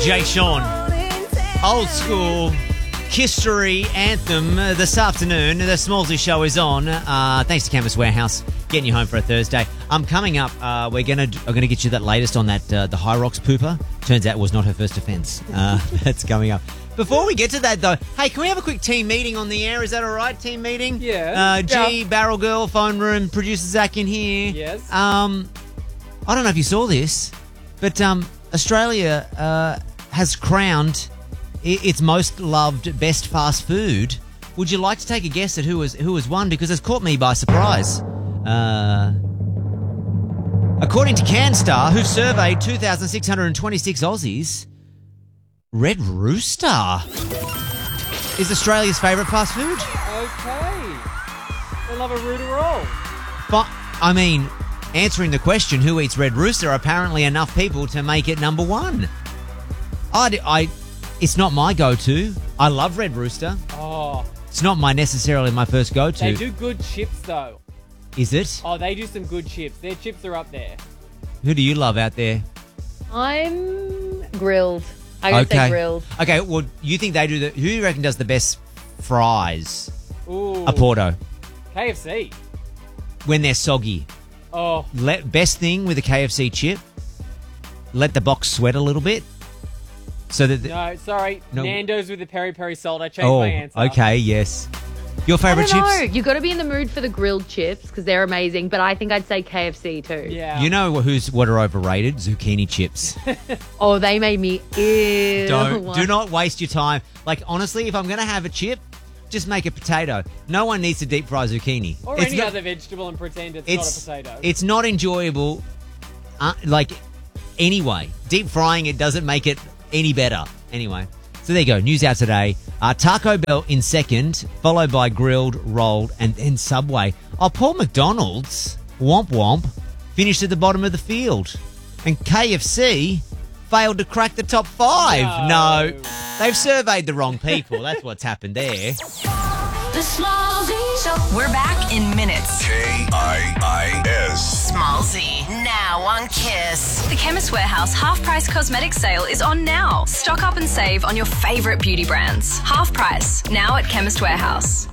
Jay Sean. Old school history anthem this afternoon. The Smallsy Show is on. Thanks to Chemist Warehouse, getting you home for a Thursday. Coming up, we're gonna get you that latest on that the High Rocks pooper. Turns out it was not her first offence. That's coming up. Before we get to that, though, hey, can we have a quick team meeting on the air? Is that all right? Team meeting? Yeah. Barrel Girl, phone room, producer Zach in here. Yes. I don't know if you saw this, but Australia has crowned its most loved best fast food. Would you like to take a guess at who has won? Because it's caught me by surprise. According to CanStar, who surveyed 2,626 Aussies, Red Rooster is Australia's favourite fast food. Okay. They love a rooter roll. But, I mean, answering the question, who eats Red Rooster, apparently enough people to make it number one. It's not my go-to. I love Red Rooster. Oh. It's not necessarily my first go-to. They do good chips, though. Is it? Oh, they do some good chips. Their chips are up there. Who do you love out there? I'm grilled. I'm going to say grilled. Okay, well, you think they do who do you reckon does the best fries? Ooh. A Porto. KFC. When they're soggy. Oh. Best thing with a KFC chip, let the box sweat a little bit. So that No, sorry. No. Nando's with the peri-peri salt. I changed my answer. Okay, yes. Your I favourite don't know. chips? You've got to be in the mood for the grilled chips because they're amazing, but I think I'd say KFC too. Yeah. You know what are overrated? Zucchini chips. Oh, they made me ill. Do not waste your time. Like, honestly, if I'm going to have a chip, just make a potato. No one needs to deep fry zucchini. Or any other vegetable and pretend it's not a potato. It's not enjoyable, anyway. Deep frying it doesn't make it any better. Anyway, so there you go. News out today. Taco Bell in second, followed by grilled, rolled, and then Subway. Oh, Paul McDonald's, womp womp, finished at the bottom of the field. And KFC failed to crack the top five. No. They've surveyed the wrong people. That's what's happened there. The Smallsy Show. We're back in minutes. KIIS. Smallsy. Now on Kiss. The Chemist Warehouse half-price cosmetic sale is on now. Stock up and save on your favourite beauty brands. Half price. Now at Chemist Warehouse.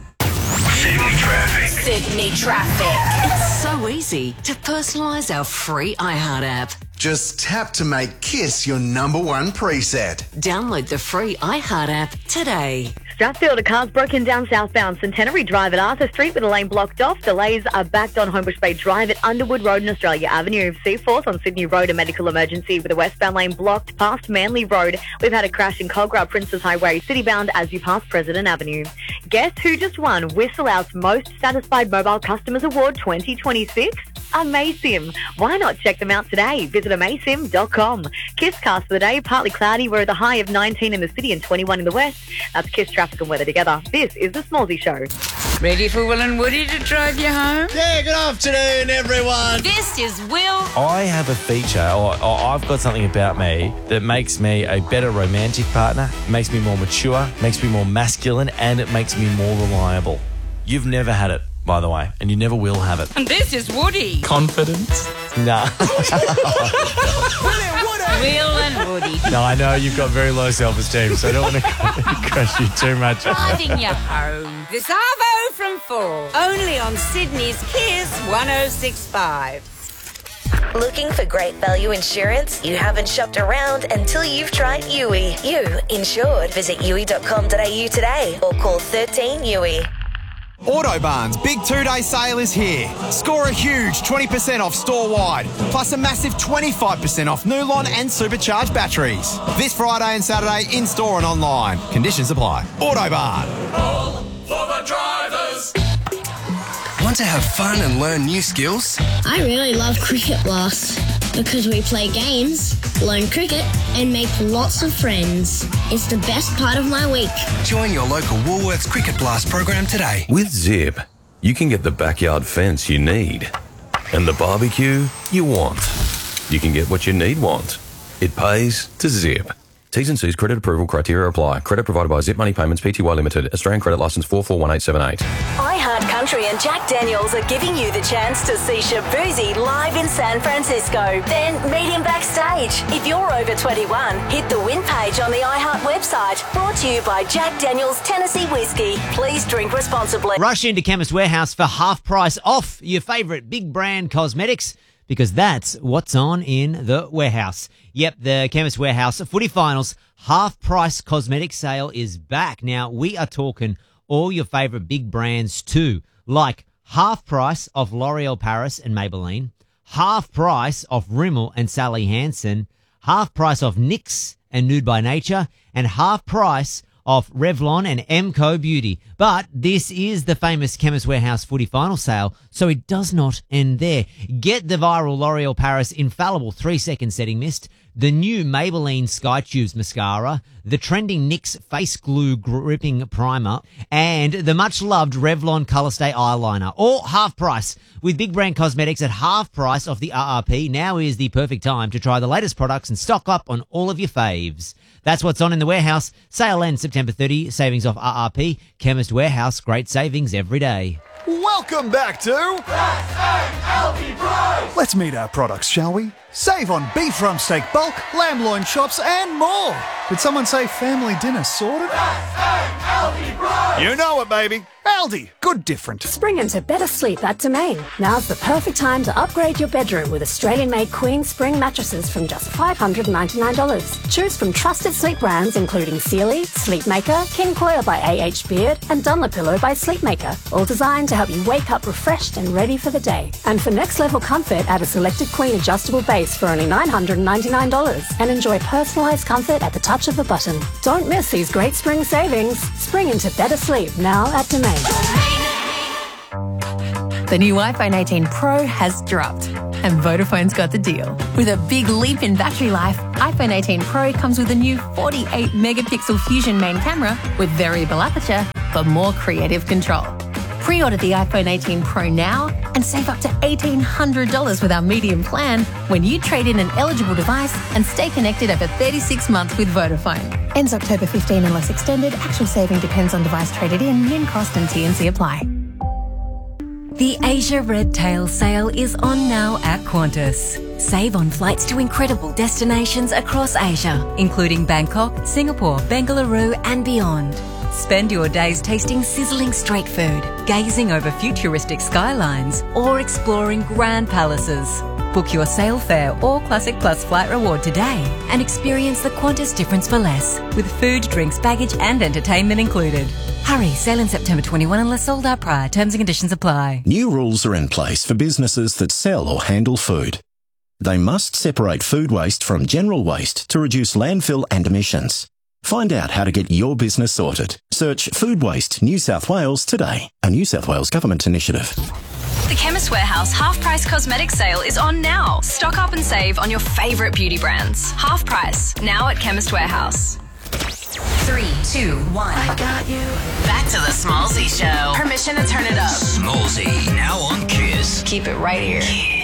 Sydney traffic. It's so easy to personalise our free iHeart app. Just tap to make Kiss your number one preset. Download the free iHeart app today. Strathfield, a car's broken down southbound Centenary Drive at Arthur Street with a lane blocked off. Delays are backed on Homebush Bay Drive at Underwood Road and Australia Avenue. C4th on Sydney Road, a medical emergency with a westbound lane blocked past Manly Road. We've had a crash in Cogra, Princess Highway, citybound as you pass President Avenue. Guess who just won Whistle Out's Most Satisfied Mobile Customers Award 2026? Amasim. Why not check them out today? Visit amasim.com. Kisscast for the day, partly cloudy. We're at the high of 19 in the city and 21 in the west. That's Kiss traffic and weather together. This is the Smallsy Show. Ready for Will and Woody to drive you home? Yeah, good afternoon, everyone. This is Will. I have a feature, or I've got something about me that makes me a better romantic partner, makes me more mature, makes me more masculine, and it makes me more reliable. You've never had it, by the way, and you never will have it. And this is Woody. Confidence? Nah. Will and Woody. No, I know you've got very low self-esteem, so I don't want to crush you too much. Driving you home. This Arvo from 4. Only on Sydney's Kiss 106.5. Looking for great value insurance? You haven't shopped around until you've tried Yui. You insured. Visit yui.com.au today or call 13 Yui. Autobarn's big 2-day sale is here. Score a huge 20% off store-wide, plus a massive 25% off Nulon and supercharged batteries. This Friday and Saturday in-store and online. Conditions apply. Autobarn. All for the drivers. Want to have fun and learn new skills? I really love Cricket Blast because we play games, learn cricket, and make lots of friends. It's the best part of my week. Join your local Woolworths Cricket Blast program today. With Zip, you can get the backyard fence you need and the barbecue you want. You can get what you need want. It pays to Zip. T's and C's credit approval criteria apply. Credit provided by Zip Money Payments Pty Limited. Australian credit licence 441878. iHeart Country and Jack Daniels are giving you the chance to see Shabuzi live in San Francisco. Then meet him backstage. If you're over 21, hit the win page on the iHeart website. Brought to you by Jack Daniels Tennessee Whiskey. Please drink responsibly. Rush into Chemist Warehouse for half price off your favourite big brand cosmetics, because that's what's on in the warehouse. Yep, the Chemist Warehouse Footy Finals half-price cosmetic sale is back. Now, we are talking all your favourite big brands too, like half price of L'Oreal Paris and Maybelline, half price of Rimmel and Sally Hansen, half price of NYX and Nude by Nature, and half price of Revlon and Emco Beauty. But this is the famous Chemist Warehouse Footy Final sale, so it does not end there. Get the viral L'Oreal Paris Infallible 3-second setting mist, the new Maybelline Sky Tubes mascara, the trending NYX Face Glue Gripping Primer, and the much-loved Revlon Colorstay Eyeliner, all half price. With big brand cosmetics at half price off the RRP, now is the perfect time to try the latest products and stock up on all of your faves. That's what's on in the warehouse. Sale ends September 30, savings off RRP. Chemist Warehouse, great savings every day. Welcome back to S-A-L-E Price. Let's meet our products, shall we? Save on beef rump steak bulk, lamb loin chops, and more. Did someone say family dinner sorted? S-A-L-E Price. You know it, baby. Aldi, good different. Spring into better sleep at Domain. Now's the perfect time to upgrade your bedroom with Australian-made Queen Spring mattresses from just $599. Choose from trusted sleep brands including Sealy, Sleepmaker, King Coil by A.H. Beard, and Dunlopillow by Sleepmaker, all designed to help you wake up refreshed and ready for the day. And for next-level comfort, add a selected Queen adjustable base for only $999 and enjoy personalised comfort at the touch of a button. Don't miss these great spring savings. Spring into better sleep now at Domain. The new iPhone 18 Pro has dropped, and Vodafone's got the deal. With a big leap in battery life, iPhone 18 Pro comes with a new 48-megapixel Fusion main camera with variable aperture for more creative control. Pre-order the iPhone 18 Pro now and save up to $1,800 with our medium plan when you trade in an eligible device and stay connected over 36 months with Vodafone. Ends October 15 unless extended. Actual saving depends on device traded in. Min cost and T&C apply. The Asia Red Tail sale is on now at Qantas. Save on flights to incredible destinations across Asia, including Bangkok, Singapore, Bengaluru and beyond. Spend your days tasting sizzling street food, gazing over futuristic skylines, or exploring grand palaces. Book your sail fare or Classic Plus flight reward today and experience the Qantas difference for less, with food, drinks, baggage and entertainment included. Hurry, sale in September 21 unless sold out prior. Terms and conditions apply. New rules are in place for businesses that sell or handle food. They must separate food waste from general waste to reduce landfill and emissions. Find out how to get your business sorted. Search Food Waste New South Wales today, a New South Wales government initiative. The Chemist Warehouse half-price cosmetic sale is on now. Stock up and save on your favourite beauty brands. Half price, now at Chemist Warehouse. 3, 2, 1. I got you. Back to the Smallzy Show. Permission to turn it up. Smallzy, now on Kiss. Keep it right here.